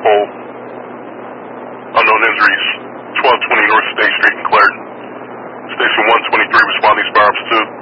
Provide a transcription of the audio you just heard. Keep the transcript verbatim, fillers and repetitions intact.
pole. Unknown injuries, twelve twenty North State Street in Clarendon. Station one twenty-three responding, Spire Pursuit.